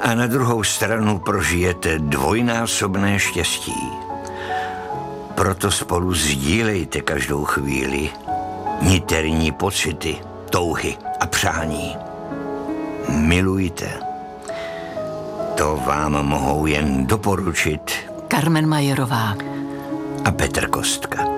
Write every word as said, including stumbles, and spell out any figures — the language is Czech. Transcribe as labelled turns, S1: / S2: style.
S1: A na druhou stranu prožijete dvojnásobné štěstí. Proto spolu sdílejte každou chvíli niterní pocity, touhy a přání. Milujte. To vám mohou jen doporučit
S2: Carmen Majerová
S1: a Petr Kostka.